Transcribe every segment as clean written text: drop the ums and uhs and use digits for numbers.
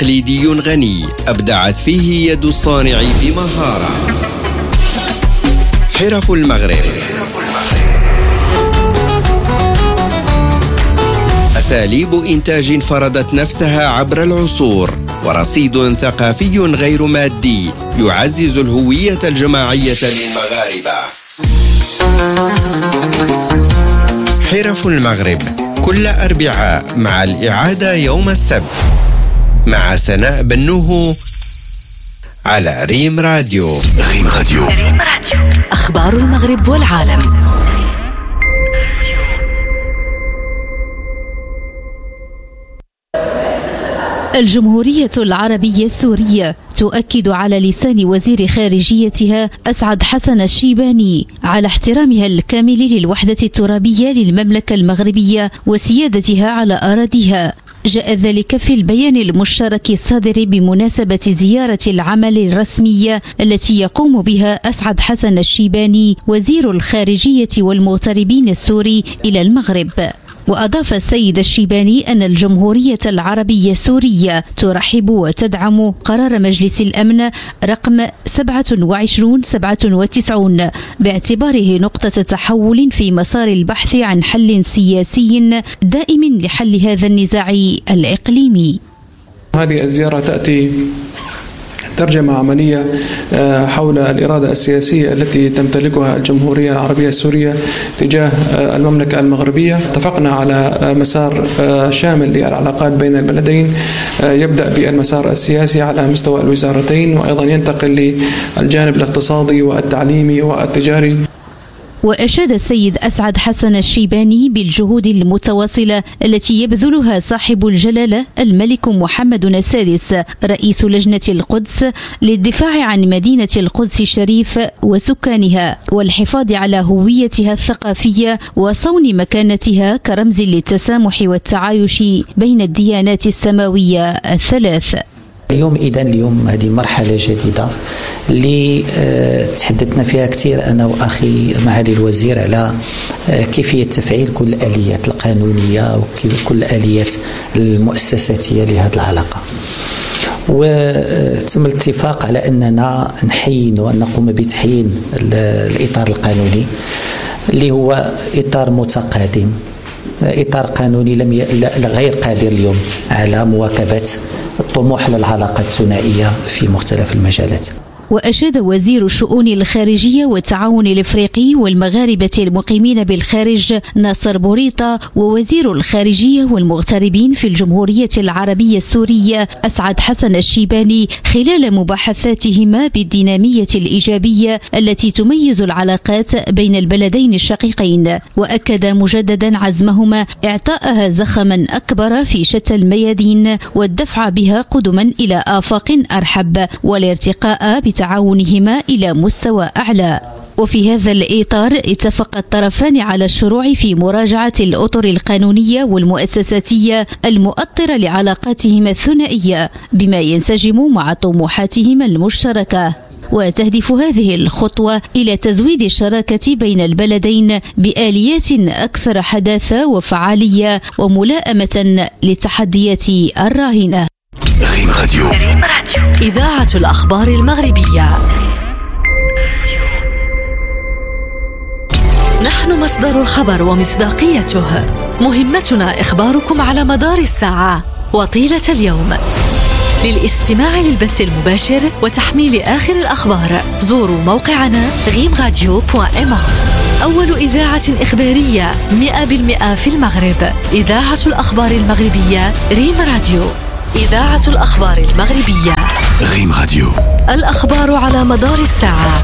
تقليدي غني أبدعت فيه يد الصانع بمهارة. حرف المغرب، أساليب إنتاج فرضت نفسها عبر العصور، ورصيد ثقافي غير مادي يعزز الهوية الجماعية للمغاربة. حرف المغرب كل أربعاء مع الإعادة يوم السبت مع سناء بنوه على ريم راديو. ريم راديو، أخبار المغرب والعالم. الجمهورية العربية السورية تؤكد على لسان وزير خارجيتها أسعد حسن الشيباني على احترامها الكامل للوحدة الترابية للمملكة المغربية وسيادتها على أراضيها. جاء ذلك في البيان المشترك الصادر بمناسبة زيارة العمل الرسمية التي يقوم بها أسعد حسن الشيباني وزير الخارجية والمغتربين السوري إلى المغرب. وأضاف السيد الشيباني أن الجمهورية العربية السورية ترحب وتدعم قرار مجلس الأمن رقم 2797 باعتباره نقطة تحول في مسار البحث عن حل سياسي دائم لحل هذا النزاع الإقليمي. هذه الزيارة تأتي ترجمة عملية حول الإرادة السياسية التي تمتلكها الجمهورية العربية السورية تجاه المملكة المغربية. اتفقنا على مسار شامل للعلاقات بين البلدين، يبدأ بالمسار السياسي على مستوى الوزارتين، وأيضا ينتقل للجانب الاقتصادي والتعليمي والتجاري. وأشاد السيد أسعد حسن الشيباني بالجهود المتواصلة التي يبذلها صاحب الجلالة الملك محمد السادس رئيس لجنة القدس للدفاع عن مدينة القدس الشريف وسكانها والحفاظ على هويتها الثقافية وصون مكانتها كرمز للتسامح والتعايش بين الديانات السماوية الثلاث. اليوم هذه مرحلة جديدة اللي تحدثنا فيها كثير أنا وأخي معالي الوزير على كيفية تفعيل كل الآليات القانونية وكل الآليات المؤسساتية لهذه العلاقة، وتم الاتفاق على أننا نحين وأن نقوم بتحيين الإطار القانوني اللي هو إطار متقادم، إطار قانوني غير قادر اليوم على مواكبة الطموح للعلاقة الثنائية في مختلف المجالات. وأشاد وزير الشؤون الخارجية والتعاون الإفريقي والمغاربة المقيمين بالخارج ناصر بوريطة ووزير الخارجية والمغتربين في الجمهورية العربية السورية أسعد حسن الشيباني خلال مباحثاتهما بالدينامية الإيجابية التي تميز العلاقات بين البلدين الشقيقين، وأكد مجددا عزمهما إعطائها زخما أكبر في شتى الميادين والدفع بها قدما إلى آفاق أرحب والارتقاء بتعاونهما إلى مستوى أعلى. وفي هذا الإطار اتفق الطرفان على الشروع في مراجعة الأطر القانونية والمؤسساتية المؤطرة لعلاقاتهما الثنائية بما ينسجم مع طموحاتهما المشتركة. وتهدف هذه الخطوة إلى تزويد الشراكة بين البلدين بآليات أكثر حداثة وفعالية وملائمة للتحديات الراهنة. ريم راديو، إذاعة الأخبار المغربية. نحن مصدر الخبر ومصداقيته، مهمتنا إخباركم على مدار الساعة وطيلة اليوم. للاستماع للبث المباشر وتحميل آخر الأخبار زوروا موقعنا rimradio.ma. أول إذاعة إخبارية 100% في المغرب، إذاعة الأخبار المغربية ريم راديو. إذاعة الأخبار المغربية ريم راديو، الأخبار على مدار الساعة.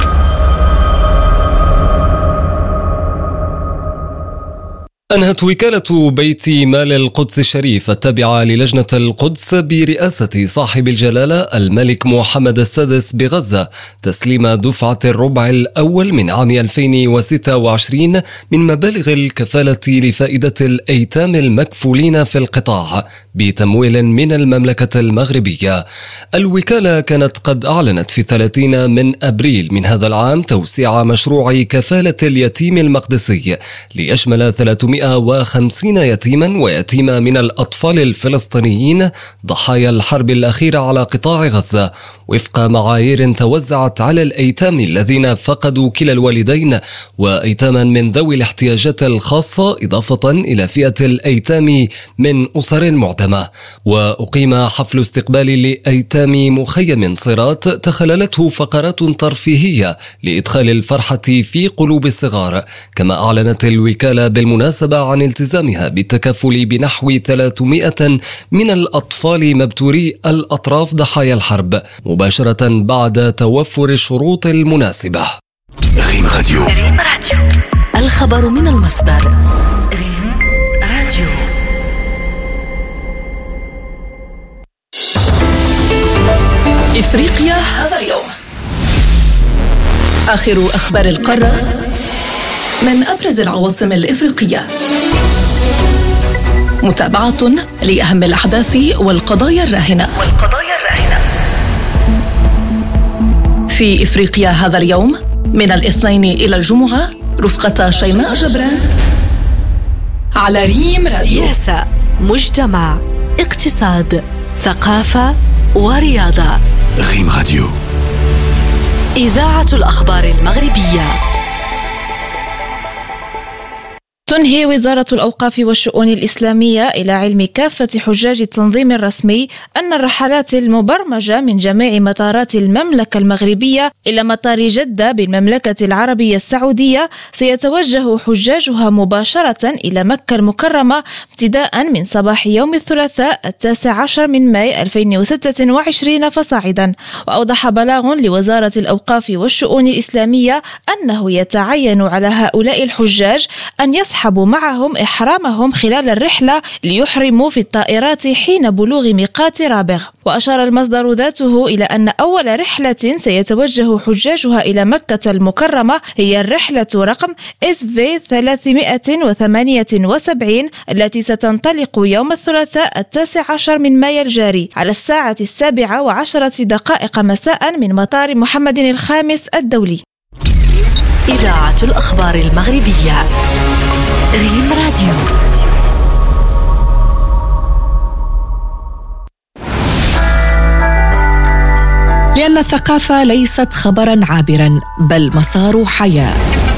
أنهت وكالة بيت مال القدس الشريف التابعة للجنة القدس برئاسة صاحب الجلالة الملك محمد السادس بغزة تسليم دفعة الربع الأول من عام 2026 من مبالغ الكفالة لفائدة الأيتام المكفولين في القطاع بتمويل من المملكة المغربية. الوكالة كانت قد أعلنت في 30 من أبريل من هذا العام توسيع مشروع كفالة اليتيم المقدسي ليشمل 300 350 يتيما ويتيمة من الأطفال الفلسطينيين ضحايا الحرب الأخيرة على قطاع غزة، وفق معايير توزعت على الأيتام الذين فقدوا كلا الوالدين وأيتاما من ذوي الاحتياجات الخاصة، إضافة إلى فئة الأيتام من أسر معدمة. وأقيم حفل استقبال لأيتام مخيم صيرات تخللته فقرات ترفيهية لإدخال الفرحة في قلوب الصغار. كما أعلنت الوكالة بالمناسبة عن التزامها بالتكفل بنحو 300 من الأطفال مبتوري الأطراف ضحايا الحرب مباشرة بعد توفر الشروط المناسبة. ريم راديو. الخبر من المصدر. ريم راديو. إفريقيا هذا اليوم. آخر أخبار القارة من أبرز العواصم الإفريقية. متابعة لأهم الأحداث والقضايا الراهنة. في إفريقيا هذا اليوم من الاثنين إلى الجمعة رفقة شيماء جبران على ريم راديو. سياسة، مجتمع، اقتصاد، ثقافة ورياضة. ريم راديو. إذاعة الأخبار المغربية. تنهي وزارة الأوقاف والشؤون الإسلامية إلى علم كافة حجاج التنظيم الرسمي أن الرحلات المبرمجة من جميع مطارات المملكة المغربية إلى مطار جدة بالمملكة العربية السعودية سيتوجه حجاجها مباشرة إلى مكة المكرمة ابتداء من صباح يوم الثلاثاء 19 من ماي 2026 فصاعدا. وأوضح بلاغ لوزارة الأوقاف والشؤون الإسلامية أنه يتعين على هؤلاء الحجاج أن يسحبوا معهم إحرامهم خلال الرحلة ليحرموا في الطائرات حين بلوغ ميقات رابغ. وأشار المصدر ذاته إلى أن أول رحلة سيتوجه حجاجها إلى مكة المكرمة هي الرحلة رقم SV 378 التي ستنطلق يوم الثلاثاء 19 من مايو الجاري على الساعة 7:10 مساء من مطار محمد الخامس الدولي. إذاعة الأخبار المغربية. ريم راديو. لأن الثقافة ليست خبرا عابرا بل مسار حياة.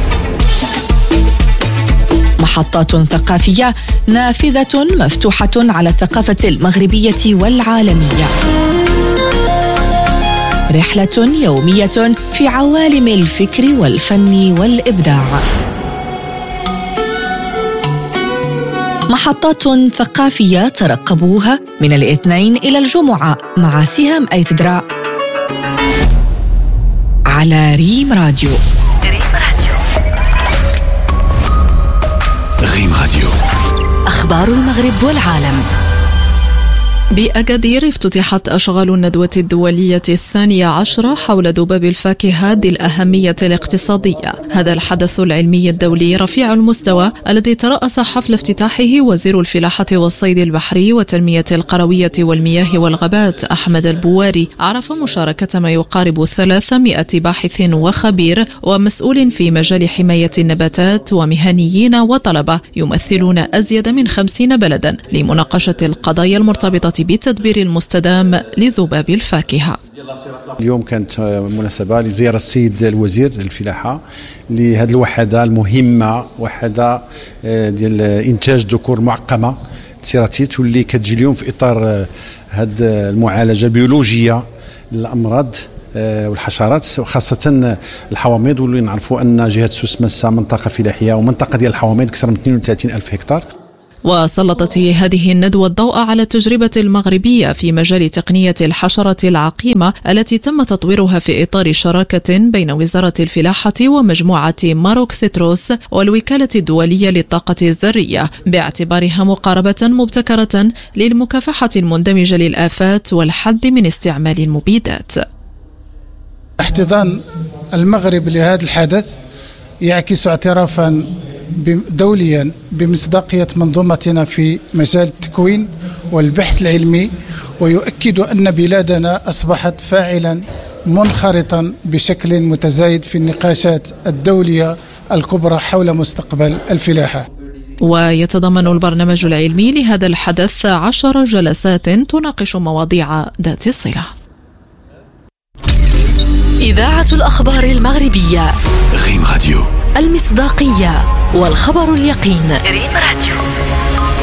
محطات ثقافية نافذة مفتوحة على الثقافة المغربية والعالمية. رحلة يومية في عوالم الفكر والفن والإبداع. محطات ثقافية ترقبوها من الاثنين إلى الجمعة مع سهام أيتدرا على ريم راديو. ريم راديو. أخبار المغرب والعالم. بأكادير افتتحت أشغال الندوة الدولية 12 حول ذباب الفاكهة ذي الأهمية الاقتصادية. هذا الحدث العلمي الدولي رفيع المستوى الذي ترأس حفل افتتاحه وزير الفلاحة والصيد البحري والتنمية القروية والمياه والغابات أحمد البواري عرف مشاركة ما يقارب 300 باحث وخبير ومسؤول في مجال حماية النباتات ومهنيين وطلبة يمثلون أزيد من 50 بلدا لمناقشة القضايا المرتبطة بالتدبير المستدام لذباب الفاكهة. اليوم كانت مناسبة لزيارة السيد الوزير الفلاحة لهذه الوحدة المهمة، وحدة ديال إنتاج ذكور معقمة تيراتيت، واللي كتجي اليوم في إطار هذه المعالجة البيولوجية للأمراض والحشرات وخاصة الحوامض، واللي نعرفوا أن جهة سوس مسا منطقة فلاحية ومنطقة ديال الحوامض أكثر من 32,000 هكتار. وسلطت هذه الندوة الضوء على التجربة المغربية في مجال تقنية الحشرة العقيمة التي تم تطويرها في إطار شراكة بين وزارة الفلاحة ومجموعة ماروك سيتروس والوكالة الدولية للطاقة الذرية، باعتبارها مقاربة مبتكرة للمكافحة المندمجة للآفات والحد من استعمال المبيدات. احتضان المغرب لهذا الحدث يعكس اعترافا دوليا بمصداقية منظومتنا في مجال التكوين والبحث العلمي، ويؤكد أن بلادنا أصبحت فاعلا منخرطا بشكل متزايد في النقاشات الدولية الكبرى حول مستقبل الفلاحة. ويتضمن البرنامج العلمي لهذا الحدث 10 جلسات تناقش مواضيع ذات الصلة. إذاعة الأخبار المغربية، ريم راديو، المصداقية والخبر اليقين. ريم راديو.